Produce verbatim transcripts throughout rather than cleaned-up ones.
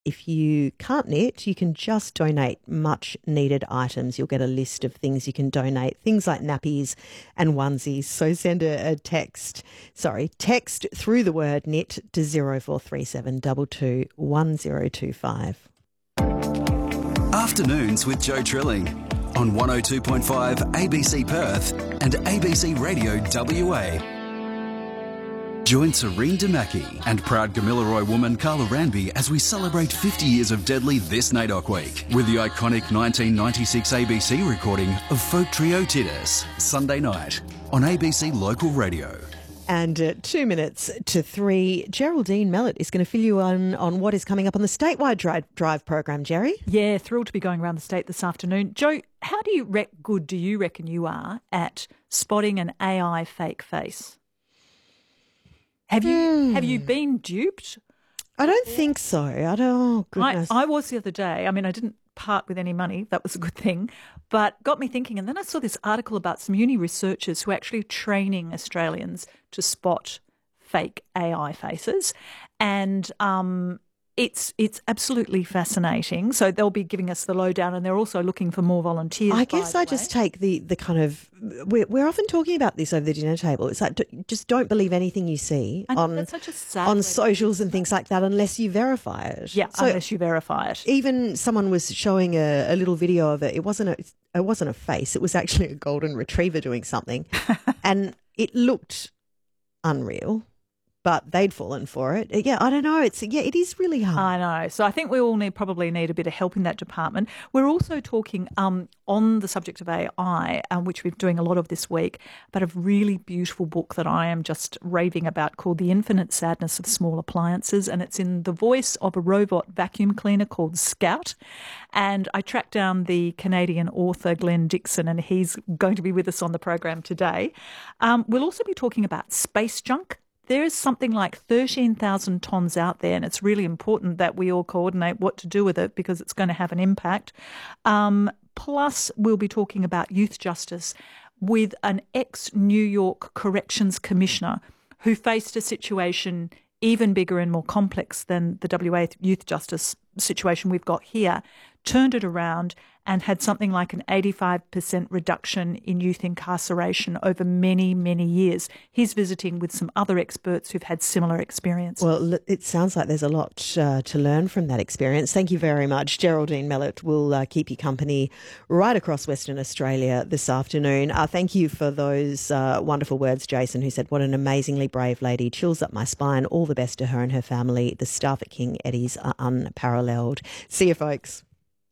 if you can't knit, you can just donate much needed items. You'll get a list of things you can donate, things like nappies and onesies. So send a, a text, sorry, text through the word knit to zero four three seven two two one zero two five. Afternoons with Joe Trilling on one oh two point five A B C Perth and A B C Radio W A. Join Serene Damaki and proud Gamilaroi woman Carla Ranby as we celebrate fifty years of Deadly this NAIDOC week with the iconic nineteen ninety-six A B C recording of folk trio Titus, Sunday night on A B C Local Radio. And uh, two minutes to three, Geraldine Mellett is going to fill you on, on what is coming up on the statewide drive, drive program, Jerry. Yeah, thrilled to be going around the state this afternoon. Joe, how do you rec- good do you reckon you are at spotting an A I fake face? Have you Hmm. have you been duped? I don't think so. I don't, oh, goodness. I, I was the other day. I mean, I didn't part with any money. That was a good thing. But got me thinking. And then I saw this article about some uni researchers who are actually training Australians to spot fake A I faces. And um, it's it's absolutely fascinating. So they'll be giving us the lowdown, and they're also looking for more volunteers. I guess I just take the, the kind of, we're, we're often talking about this over the dinner table. It's like, d- just don't believe anything you see And on, that's such a sad on way to socials and things like that unless you verify it. Yeah, So unless you verify it. even someone was showing a, a little video of it. It wasn't a, it wasn't a face. It was actually a golden retriever doing something. And it looked unreal, but they'd fallen for it. Yeah, I don't know. It's yeah, it is really hard. I know. So I think we all need probably need a bit of help in that department. We're also talking um, on the subject of A I, um, which we're doing a lot of this week, but a really beautiful book that I am just raving about called The Infinite Sadness of Small Appliances, and it's in the voice of a robot vacuum cleaner called Scout. And I tracked down the Canadian author Glenn Dixon, and he's going to be with us on the program today. Um, we'll also be talking about space junk. There is something like thirteen thousand tonnes out there, and it's really important that we all coordinate what to do with it because it's going to have an impact. Um, plus, we'll be talking about youth justice with an ex-New York Corrections Commissioner who faced a situation even bigger and more complex than the W A youth justice situation we've got here, turned it around and had something like an eighty-five percent reduction in youth incarceration over many, many years. He's visiting with some other experts who've had similar experience. Well, it sounds like there's a lot uh, to learn from that experience. Thank you very much. Geraldine Mellett will uh, keep you company right across Western Australia this afternoon. Uh, thank you for those uh, wonderful words, Jason, who said, what an amazingly brave lady. Chills up my spine. All the best to her and her family. The staff at King Eddie's are unparalleled. See you, folks.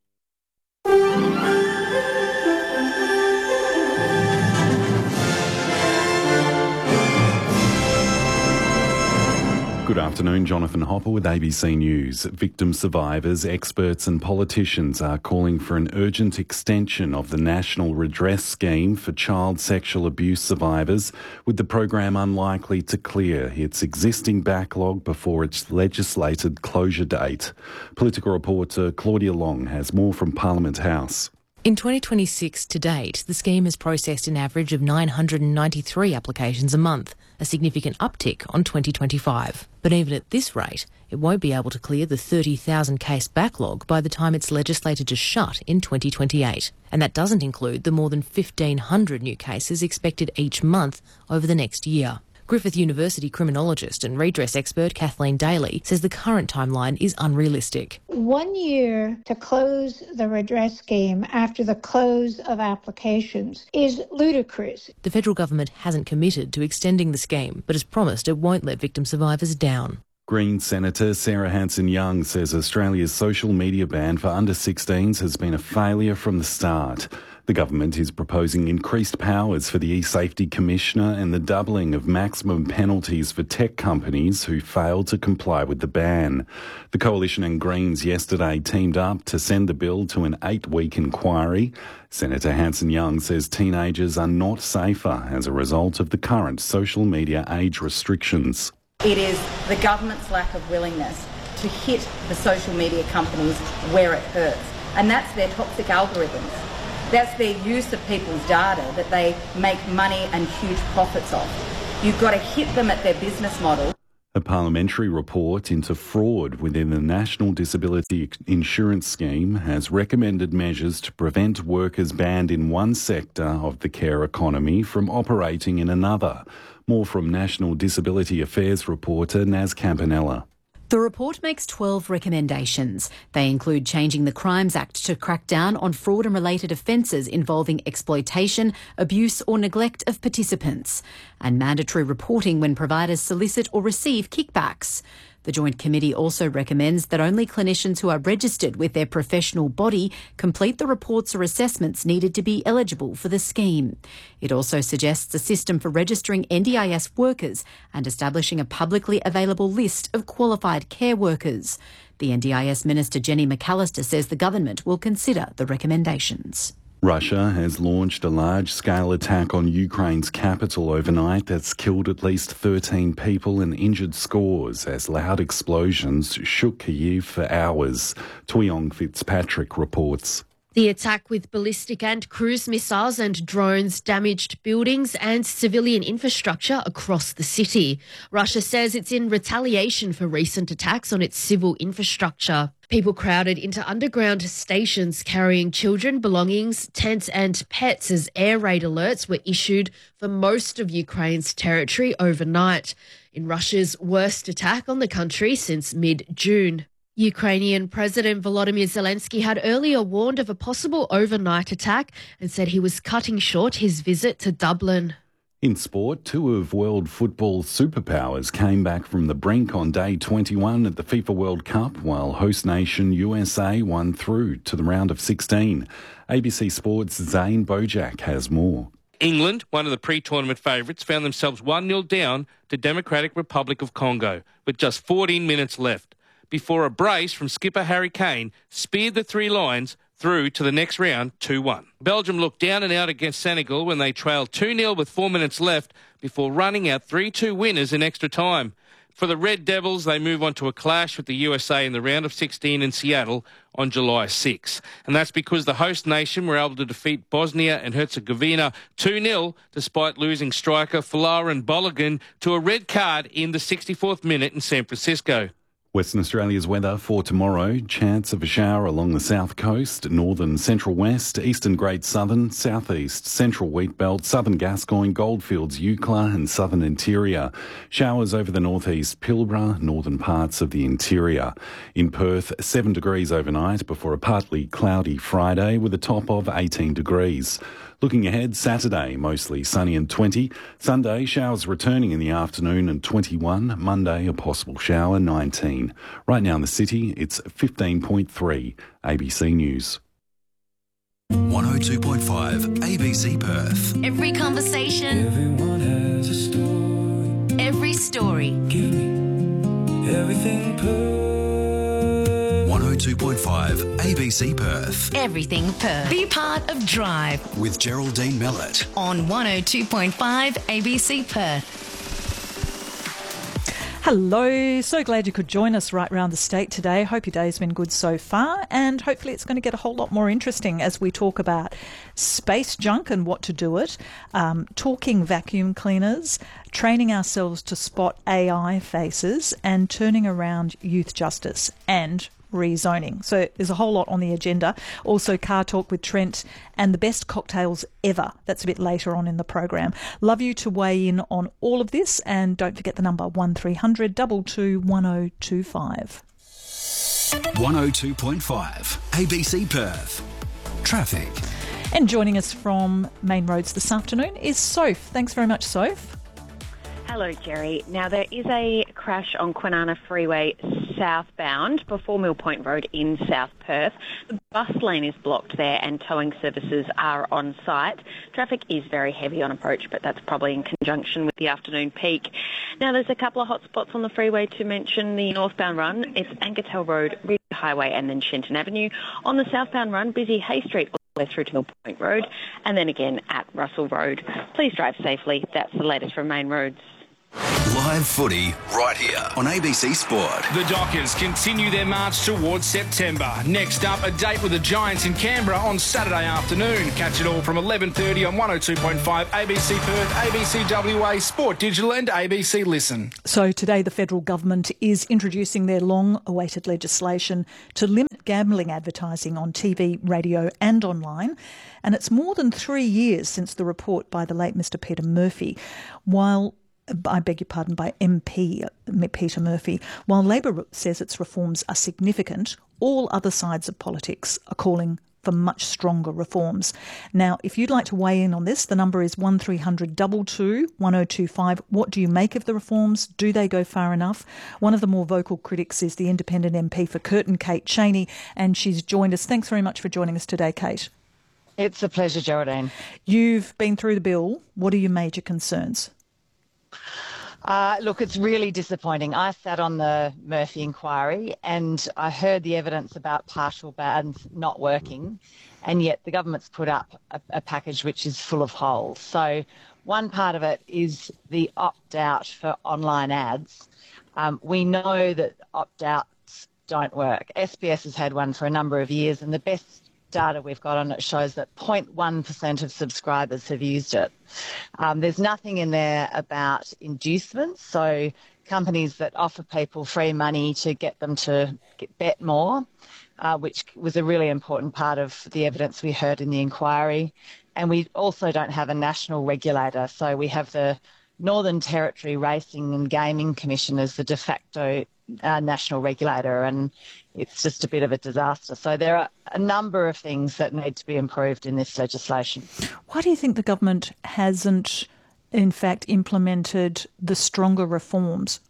Good afternoon, Jonathan Hopper with A B C News. Victim survivors, experts and politicians are calling for an urgent extension of the National Redress Scheme for child sexual abuse survivors, with the program unlikely to clear its existing backlog before its legislated closure date. Political reporter Claudia Long has more from Parliament House. In twenty twenty-six to date, the scheme has processed an average of nine hundred ninety-three applications a month, a significant uptick on twenty twenty-five. But even at this rate, it won't be able to clear the thirty thousand case backlog by the time it's legislated to shut in twenty twenty-eight. And that doesn't include the more than fifteen hundred new cases expected each month over the next year. Griffith University criminologist and redress expert Kathleen Daly says the current timeline is unrealistic. One year to close the redress scheme after the close of applications is ludicrous. The federal government hasn't committed to extending the scheme, but has promised it won't let victim survivors down. Greens Senator Sarah Hanson-Young says Australia's social media ban for under sixteens has been a failure from the start. The government is proposing increased powers for the E-Safety Commissioner and the doubling of maximum penalties for tech companies who fail to comply with the ban. The Coalition and Greens yesterday teamed up to send the bill to an eight-week inquiry. Senator Hanson-Young says teenagers are not safer as a result of the current social media age restrictions. It is the government's lack of willingness to hit the social media companies where it hurts, and that's their toxic algorithms. That's their use of people's data that they make money and huge profits off. You've got to hit them at their business model. A parliamentary report into fraud within the National Disability Insurance Scheme has recommended measures to prevent workers banned in one sector of the care economy from operating in another. More from National Disability Affairs reporter Naz Campanella. The report makes twelve recommendations. They include changing the Crimes Act to crack down on fraud and related offences involving exploitation, abuse or neglect of participants, and mandatory reporting when providers solicit or receive kickbacks. The Joint Committee also recommends that only clinicians who are registered with their professional body complete the reports or assessments needed to be eligible for the scheme. It also suggests a system for registering N D I S workers and establishing a publicly available list of qualified care workers. The N D I S Minister Jenny McAllister says the government will consider the recommendations. Russia has launched a large-scale attack on Ukraine's capital overnight that's killed at least thirteen people and injured scores as loud explosions shook Kyiv for hours. Tuyong Fitzpatrick reports. The attack with ballistic and cruise missiles and drones damaged buildings and civilian infrastructure across the city. Russia says it's in retaliation for recent attacks on its civil infrastructure. People crowded into underground stations carrying children, belongings, tents and pets as air raid alerts were issued for most of Ukraine's territory overnight, in Russia's worst attack on the country since mid-June. Ukrainian President Volodymyr Zelensky had earlier warned of a possible overnight attack and said he was cutting short his visit to Dublin. In sport, two of world football superpowers came back from the brink on day twenty-one at the FIFA World Cup, while host nation U S A won through to the round of sixteen. A B C Sports' Zane Bojack has more. England, one of the pre-tournament favourites, found themselves one nil down to Democratic Republic of Congo with just fourteen minutes left, before a brace from skipper Harry Kane speared the three lions through to the next round two one. Belgium looked down and out against Senegal when they trailed two nil with four minutes left before running out three two winners in extra time. For the Red Devils, they move on to a clash with the U S A in the round of sixteen in Seattle on July sixth. And that's because the host nation were able to defeat Bosnia and Herzegovina two nil despite losing striker Folarin Balogun to a red card in the sixty-fourth minute in San Francisco. Western Australia's weather for tomorrow. Chance of a shower along the south coast, northern central west, eastern great southern, southeast, central wheat belt, southern Gascoyne, Goldfields, Eucla and southern interior. Showers over the northeast Pilbara, northern parts of the interior. In Perth, seven degrees overnight before a partly cloudy Friday with a top of eighteen degrees. Looking ahead, Saturday, mostly sunny and twenty. Sunday, showers returning in the afternoon and twenty-one. Monday, a possible shower, nineteen. Right now in the city, it's fifteen point three. A B C News. one oh two point five A B C Perth. Every conversation. Everyone has a story. Every story. Give me everything Perth. one oh two point five A B C Perth. Everything Perth. Be part of Drive with Geraldine Mellett on one oh two point five A B C Perth. Hello, so glad you could join us right round the state today. Hope your day's been good so far, and hopefully it's going to get a whole lot more interesting as we talk about space junk and what to do it, um, talking vacuum cleaners, training ourselves to spot A I faces, and turning around youth justice and rezoning. So there's a whole lot on the agenda. Also car talk with Trent and the best cocktails ever. That's a bit later on in the program. Love you to weigh in on all of this, and don't forget the number one three hundred two two one oh two five. one oh two point five A B C Perth. Traffic. And joining us from Main Roads this afternoon is Soph. Thanks very much, Soph. Hello, Jerry. Now, there is a crash on Kwinana Freeway southbound before Mill Point Road in South Perth. The bus lane is blocked there and towing services are on site. Traffic is very heavy on approach, but that's probably in conjunction with the afternoon peak. Now, there's a couple of hot spots on the freeway to mention. The northbound run, it's Ankertel Road, Ridge Highway and then Shenton Avenue. On the southbound run, busy Hay Street all the way through to Mill Point Road and then again at Russell Road. Please drive safely. That's the latest from Main Roads. Live footy right here on A B C Sport. The Dockers continue their march towards September. Next up, a date with the Giants in Canberra on Saturday afternoon. Catch it all from eleven thirty on one oh two point five A B C Perth, A B C W A, Sport Digital and A B C Listen. So today the federal government is introducing their long-awaited legislation to limit gambling advertising on T V, radio and online. And it's more than three years since the report by the late Mister Peter Murphy. While I beg your pardon, by M P Peter Murphy. While Labor says its reforms are significant, all other sides of politics are calling for much stronger reforms. Now, if you'd like to weigh in on this, the number is one three hundred two two one oh two five. What do you make of the reforms? Do they go far enough? One of the more vocal critics is the independent M P for Curtin, Kate Chaney, and she's joined us. Thanks very much for joining us today, Kate. It's a pleasure, Geraldine. You've been through the bill. What are your major concerns? Uh, look, it's really disappointing. I sat on the Murphy inquiry and I heard the evidence about partial bans not working, and yet the government's put up a, a package which is full of holes. So one part of it is the opt-out for online ads. Um, we know that opt-outs don't work. S B S has had one for a number of years, and the best data we've got on it shows that zero point one percent of subscribers have used it. Um, there's nothing in there about inducements, so companies that offer people free money to get them to get, bet more, uh, which was a really important part of the evidence we heard in the inquiry. And we also don't have a national regulator, so we have the Northern Territory Racing and Gaming Commission as the de facto uh, national regulator, and it's just a bit of a disaster. So there are a number of things that need to be improved in this legislation. Why do you think the government hasn't, in fact, implemented the stronger reforms?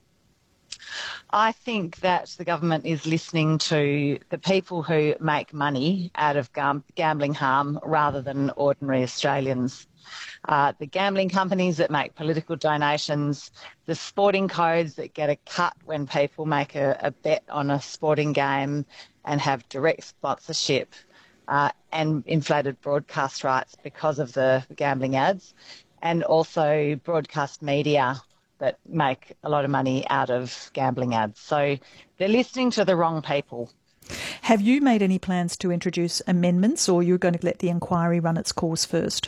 I think that the government is listening to the people who make money out of gam- gambling harm rather than ordinary Australians. Uh, the gambling companies that make political donations, the sporting codes that get a cut when people make a, a bet on a sporting game and have direct sponsorship, uh, and inflated broadcast rights because of the gambling ads, and also broadcast media that make a lot of money out of gambling ads. So they're listening to the wrong people. Have you made any plans to introduce amendments, or you're going to let the inquiry run its course first?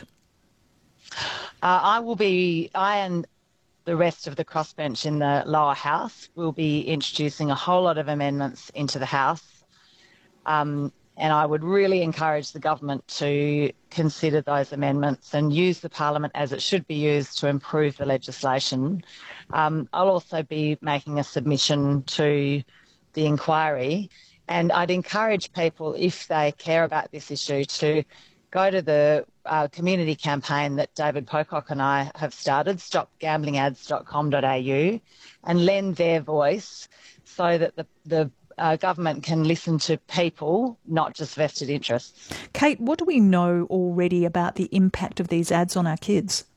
Uh, I will be, I and the rest of the crossbench in the lower house will be introducing a whole lot of amendments into the House. Um, and I would really encourage the government to consider those amendments and use the Parliament as it should be used to improve the legislation. Um, I'll also be making a submission to the inquiry, and I'd encourage people, if they care about this issue, to go to the uh, community campaign that David Pocock and I have started, stop gambling ads dot com dot a u, and lend their voice so that the, the uh, government can listen to people, not just vested interests. Kate, what do we know already about the impact of these ads on our kids?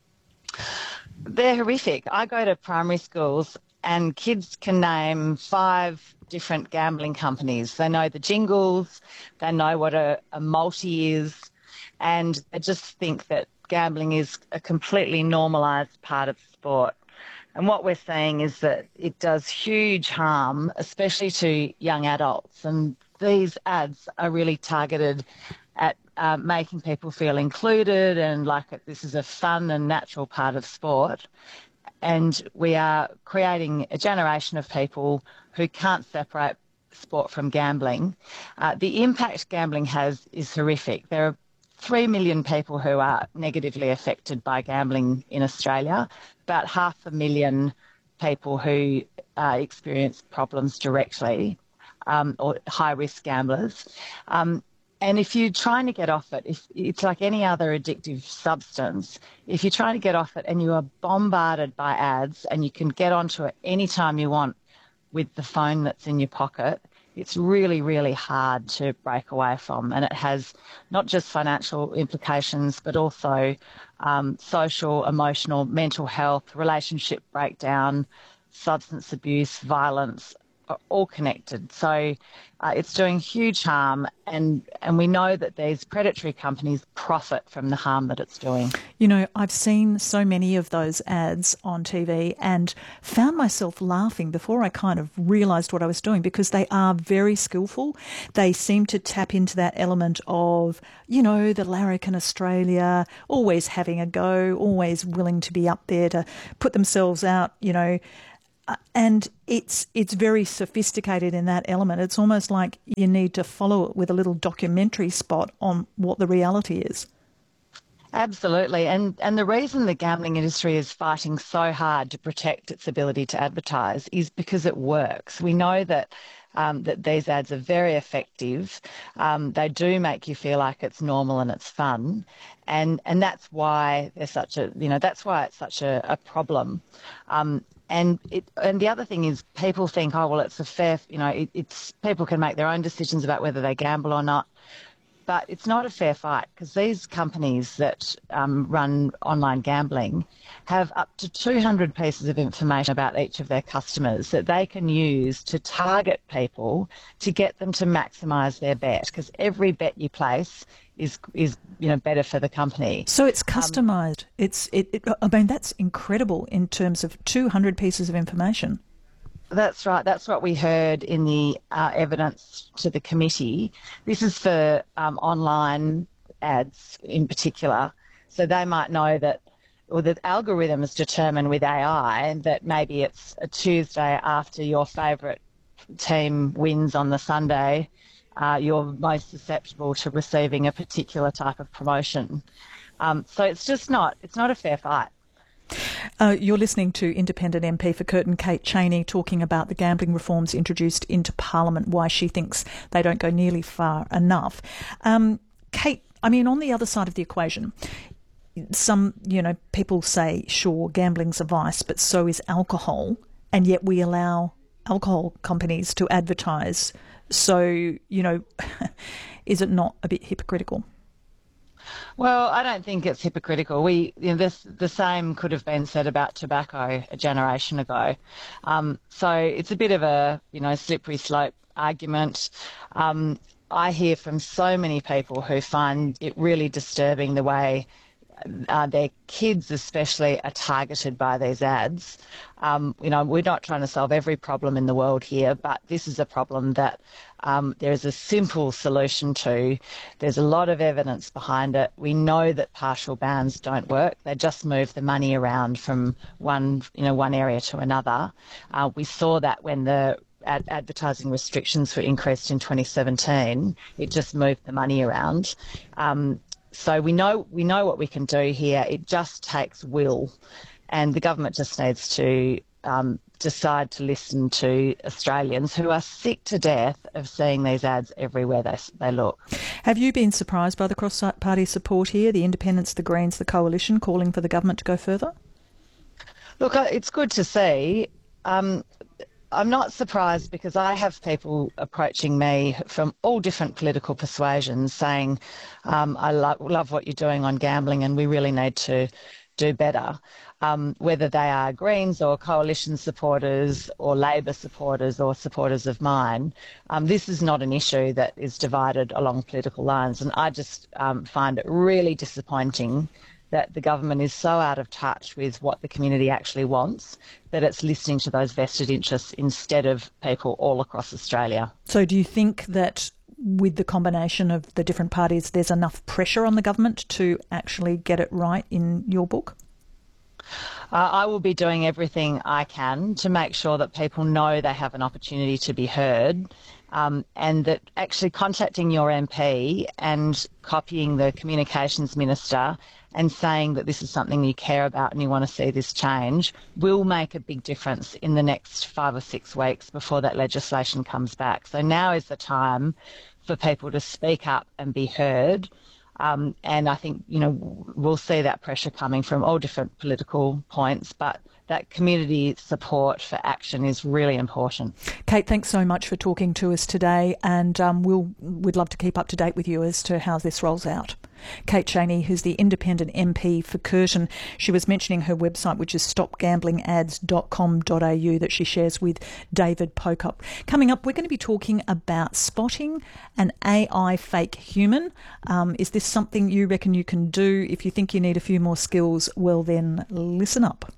They're horrific. I go to primary schools and kids can name five different gambling companies. They know the jingles, they know what a, a multi is, and they just think that gambling is a completely normalised part of sport. And what we're seeing is that it does huge harm, especially to young adults. And these ads are really targeted at uh, making people feel included and like this is a fun and natural part of sport. And we are creating a generation of people who can't separate sport from gambling. Uh, the impact gambling has is horrific. There are three million people who are negatively affected by gambling in Australia, about half a million people who uh, experience problems directly, um, or high-risk gamblers. Um, And if you're trying to get off it, if it's like any other addictive substance, if you're trying to get off it and you are bombarded by ads and you can get onto it anytime you want with the phone that's in your pocket, it's really, really hard to break away from. And it has not just financial implications, but also um, social, emotional, mental health, relationship breakdown, substance abuse, violence, are all connected. So uh, it's doing huge harm, and, and we know that these predatory companies profit from the harm that it's doing. You know, I've seen so many of those ads on T V and found myself laughing before I kind of realised what I was doing, because they are very skillful. They seem to tap into that element of, you know, the larrikin Australia, always having a go, always willing to be up there to put themselves out, you know, uh, and it's it's very sophisticated in that element. It's almost like you need to follow it with a little documentary spot on what the reality is. Absolutely. And and the reason the gambling industry is fighting so hard to protect its ability to advertise is because it works. We know that um, that these ads are very effective. Um, they do make you feel like it's normal and it's fun. And and that's why they're such a, you know, that's why it's such a, a problem. Um, and it, and the other thing is, people think, oh, well, it's a fair, you know, it, it's people can make their own decisions about whether they gamble or not. But it's not a fair fight, because these companies that um, run online gambling have up to two hundred pieces of information about each of their customers that they can use to target people to get them to maximise their bet, because every bet you place is is you know better for the company. So it's customised. Um, it's it, it. I mean, that's incredible in terms of two hundred pieces of information. That's right. That's what we heard in the uh, evidence to the committee. This is for um, online ads in particular. So they might know that, or the algorithms determine with A I that maybe it's a Tuesday after your favourite team wins on the Sunday, uh, you're most susceptible to receiving a particular type of promotion. Um, so it's just not, it's not a fair fight. Uh, you're listening to Independent M P for Curtin, Kate Chaney, talking about the gambling reforms introduced into Parliament, why she thinks they don't go nearly far enough. Um, Kate, I mean, on the other side of the equation, some, you know, people say, sure, gambling's a vice, but so is alcohol, and yet we allow alcohol companies to advertise. So, you know, is it not a bit hypocritical? Well, I don't think it's hypocritical. We, you know, this, the same could have been said about tobacco a generation ago. Um, so it's a bit of a, you know, slippery slope argument. Um, I hear from so many people who find it really disturbing the way uh, their kids especially are targeted by these ads. Um, you know, we're not trying to solve every problem in the world here, but this is a problem that um, there's a simple solution to. There's a lot of evidence behind it. We know that partial bans don't work. They just move the money around from one, you know, one area to another. Uh, we saw that when the ad- advertising restrictions were increased in twenty seventeen. It just moved the money around. Um, so we know we know what we can do here. It just takes will, and the government just needs to um, decide to listen to Australians who are sick to death of seeing these ads everywhere they they look. Have you been surprised by the cross-party support here, the Independents, the Greens, the Coalition, calling for the government to go further? Look, it's good to see. Um, I'm not surprised, because I have people approaching me from all different political persuasions saying, um, I lo- love what you're doing on gambling and we really need to do better. Um, whether they are Greens or Coalition supporters or Labor supporters or supporters of mine, um, this is not an issue that is divided along political lines. And I just um, find it really disappointing that the government is so out of touch with what the community actually wants, that it's listening to those vested interests instead of people all across Australia. So do you think that with the combination of the different parties, there's enough pressure on the government to actually get it right in your book? Uh, I will be doing everything I can to make sure that people know they have an opportunity to be heard, um, and that actually contacting your M P and copying the Communications Minister and saying that this is something you care about and you want to see this change will make a big difference in the next five or six weeks before that legislation comes back. So now is the time for people to speak up and be heard. Um, and I think, you know, we'll see that pressure coming from all different political points, but that community support for action is really important. Kate, thanks so much for talking to us today, and um, we'll, we'd love to keep up to date with you as to how this rolls out. Kate Chaney, who's the independent M P for Curtin, she was mentioning her website, which is stop gambling ads dot com dot a u, that she shares with David Pocock. Coming up, we're going to be talking about spotting an A I fake human. Um, is this something you reckon you can do? If you think you need a few more skills, well then listen up.